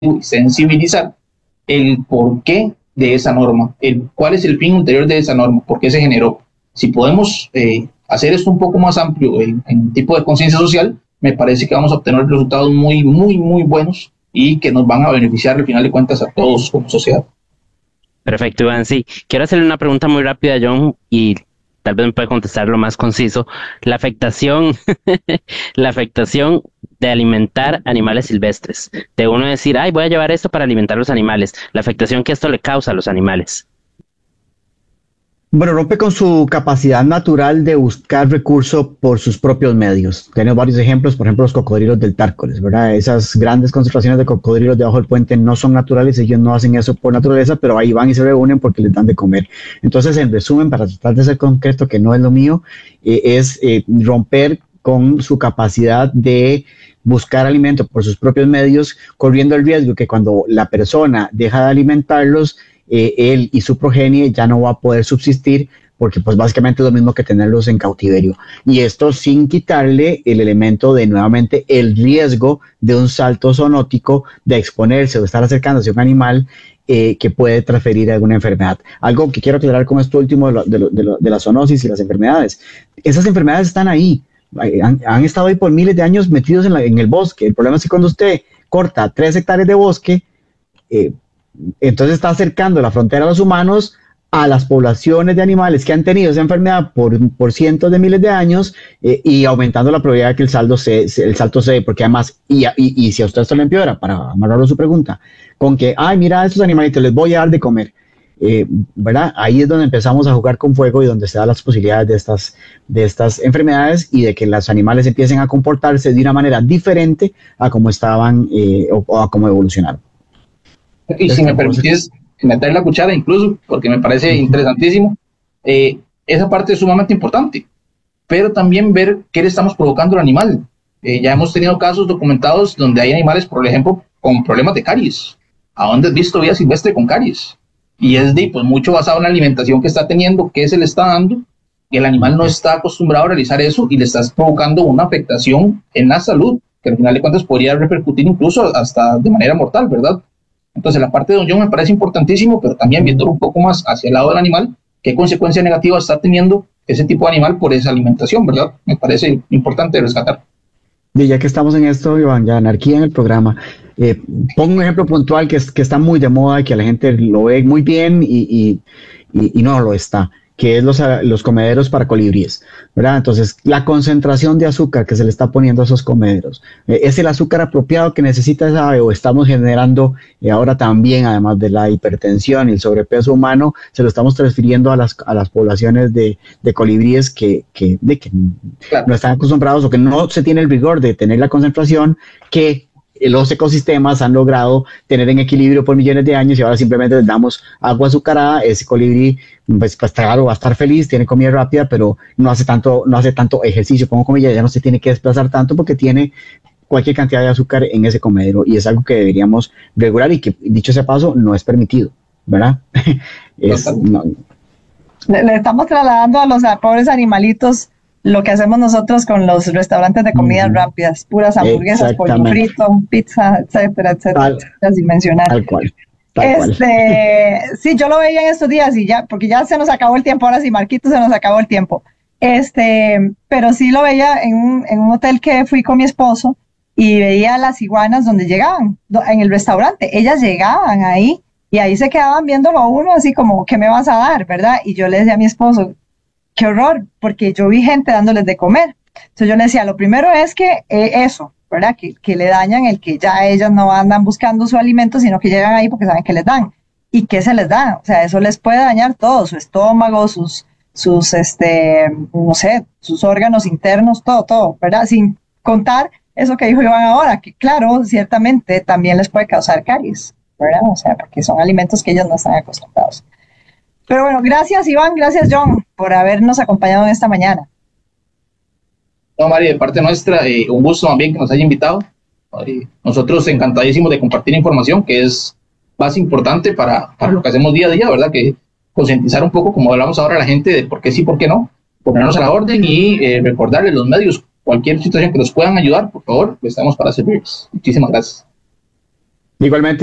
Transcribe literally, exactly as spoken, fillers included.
y sensibilizar el porqué de esa norma, el cuál es el fin ulterior de esa norma, por qué se generó. Si podemos eh, hacer esto un poco más amplio en, en tipo de conciencia social, me parece que vamos a obtener resultados muy, muy, muy buenos y que nos van a beneficiar al final de cuentas a todos como sociedad. Perfecto, Iván. Sí, quiero hacerle una pregunta muy rápida, John, y tal vez me puede contestar lo más conciso. La afectación, la afectación de alimentar animales silvestres. De uno decir, ay, voy a llevar esto para alimentar a los animales. La afectación que esto le causa a los animales. Bueno, rompe con su capacidad natural de buscar recursos por sus propios medios. Tenemos varios ejemplos, por ejemplo, los cocodrilos del Tárcoles, ¿verdad? Esas grandes concentraciones de cocodrilos debajo del puente no son naturales, ellos no hacen eso por naturaleza, pero ahí van y se reúnen porque les dan de comer. Entonces, en resumen, para tratar de ser concreto, que no es lo mío, eh, es eh, romper con su capacidad de buscar alimento por sus propios medios, corriendo el riesgo que cuando la persona deja de alimentarlos, eh, él y su progenie ya no va a poder subsistir, porque pues básicamente es lo mismo que tenerlos en cautiverio. Y esto sin quitarle el elemento de nuevamente el riesgo de un salto zoonótico, de exponerse o estar acercándose a un animal eh, que puede transferir alguna enfermedad. Algo que quiero aclarar con esto último de, lo, de, lo, de, lo, de la zoonosis y las enfermedades. Esas enfermedades están ahí, han, han estado ahí por miles de años metidos en, la, en el bosque. El problema es que cuando usted corta tres hectáreas de bosque, eh, entonces está acercando la frontera a los humanos a las poblaciones de animales que han tenido esa enfermedad por, por cientos de miles de años eh, y aumentando la probabilidad de que el, saldo se, se, el salto se dé, porque además, y, y, y si a usted esto le empeora, para amarrarlo a su pregunta, con que, ay, mira a estos animalitos, les voy a dar de comer, eh, ¿verdad? Ahí es donde empezamos a jugar con fuego y donde se dan las posibilidades de estas, de estas enfermedades y de que los animales empiecen a comportarse de una manera diferente a como estaban eh, o, o a cómo evolucionaron. Y si me permites meter la cuchara incluso, porque me parece interesantísimo, eh, esa parte es sumamente importante, pero también ver qué le estamos provocando al animal. Eh, ya hemos tenido casos documentados donde hay animales, por ejemplo, con problemas de caries. ¿A dónde has visto vida silvestre con caries? Y es de, pues, mucho basado en la alimentación que está teniendo, qué se le está dando, y el animal no está acostumbrado a realizar eso y le estás provocando una afectación en la salud, que al final de cuentas podría repercutir incluso hasta de manera mortal, ¿verdad? Entonces la parte de Don John me parece importantísimo, pero también viéndolo un poco más hacia el lado del animal, qué consecuencias negativas está teniendo ese tipo de animal por esa alimentación, ¿verdad? Me parece importante rescatar. Y ya que estamos en esto, Iván, ya anarquía en el programa, eh, pongo un ejemplo puntual que, es, que está muy de moda y que la gente lo ve muy bien y, y, y, y no lo está, que es los, los comederos para colibríes, ¿verdad? Entonces, la concentración de azúcar que se le está poniendo a esos comederos, eh, ¿es el azúcar apropiado que necesita esa ave o estamos generando eh, ahora también, además de la hipertensión y el sobrepeso humano, se lo estamos transfiriendo a las, a las poblaciones de, de colibríes que, que, de, que claro, no están acostumbrados o que no se tiene el rigor de tener la concentración que los ecosistemas han logrado tener en equilibrio por millones de años y ahora simplemente les damos agua azucarada, ese colibrí pues, pues claro, va a estar feliz, tiene comida rápida, pero no hace tanto, no hace tanto ejercicio como comida, ya no se tiene que desplazar tanto porque tiene cualquier cantidad de azúcar en ese comedero y es algo que deberíamos regular y que, dicho sea paso, no es permitido, ¿verdad? es, no. le, le estamos trasladando a los a pobres animalitos lo que hacemos nosotros con los restaurantes de comidas uh-huh. rápidas, puras hamburguesas, pollo frito, pizza, etcétera, etcétera, tal, etcétera, sin mencionar. Tal cual. Tal este, cual. Sí, yo lo veía en estos días y ya, porque ya se nos acabó el tiempo, ahora sí, Marquito, se nos acabó el tiempo. Este, pero sí lo veía en un, en un hotel que fui con mi esposo y veía las iguanas donde llegaban, en el restaurante, ellas llegaban ahí y ahí se quedaban viéndolo a uno así como, ¿qué me vas a dar, verdad? Y yo le decía a mi esposo, qué horror, porque yo vi gente dándoles de comer. Entonces yo le decía, lo primero es que eh, eso, ¿verdad? Que, que le dañan el que ya ellas no andan buscando su alimento, sino que llegan ahí porque saben que les dan. ¿Y qué se les da? O sea, eso les puede dañar todo, su estómago, sus, sus, este, no sé, sus órganos internos, todo, todo, ¿verdad? Sin contar eso que dijo Iván ahora, que claro, ciertamente también les puede causar caries, ¿verdad? O sea, porque son alimentos que ellos no están acostumbrados. Pero bueno, gracias Iván, gracias John por habernos acompañado en esta mañana. No, Mari, de parte nuestra, eh, un gusto también que nos haya invitado. Eh, nosotros encantadísimos de compartir información que es más importante para, para lo que hacemos día a día, ¿verdad? Que concientizar un poco, como hablamos ahora, a la gente de por qué sí, por qué no, ponernos a la orden y eh, recordarles los medios, cualquier situación que nos puedan ayudar, por favor, estamos para servirles. Muchísimas gracias. Igualmente.